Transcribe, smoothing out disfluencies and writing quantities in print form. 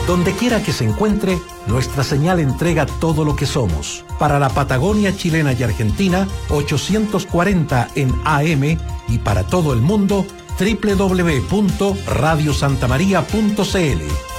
Donde quiera que se encuentre, nuestra señal entrega todo lo que somos. Para la Patagonia chilena y argentina, 840 en AM, y para todo el mundo, www.radiosantamaria.cl.